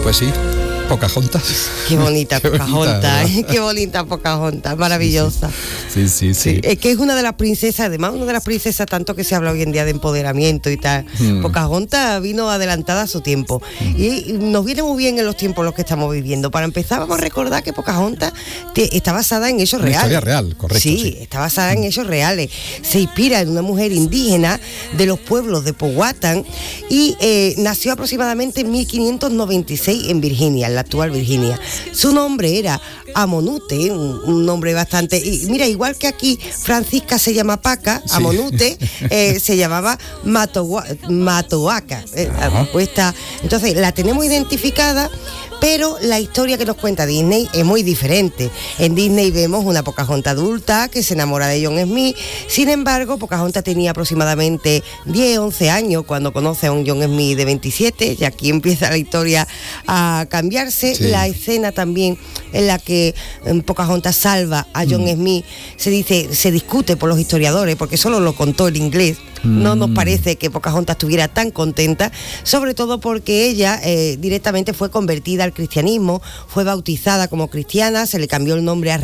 Pues sí, Pocahontas. Qué bonita Pocahontas, qué bonita Pocahontas, maravillosa. Sí. Es que es una de las princesas, además una de las princesas tanto que se habla hoy en día de empoderamiento y tal. Pocahontas vino adelantada a su tiempo y nos viene muy bien en los tiempos en los que estamos viviendo. Para empezar, vamos a recordar que Pocahontas está basada en hechos reales. Historia real, correcto. Sí, está basada en hechos reales. Se inspira en una mujer indígena de los pueblos de Powhatan y nació aproximadamente en 1596 en Virginia, en la actual Virginia. Su nombre era Amonute, un nombre bastante... Y mira, igual que aquí Francisca se llama Paca, sí. Amonute se llamaba Matoaca. Entonces la tenemos identificada, pero la historia que nos cuenta Disney es muy diferente. En Disney vemos una Pocahontas adulta que se enamora de John Smith. Sin embargo, Pocahontas tenía aproximadamente 10, 11 años cuando conoce a un John Smith de 27, y aquí empieza la historia a cambiarse. Sí. La escena también en la que Pocahontas salva a John Smith se discute por los historiadores, porque solo lo contó en inglés. No nos parece que Pocahontas estuviera tan contenta, sobre todo porque ella directamente fue convertida al cristianismo, fue bautizada como cristiana, se le cambió el nombre a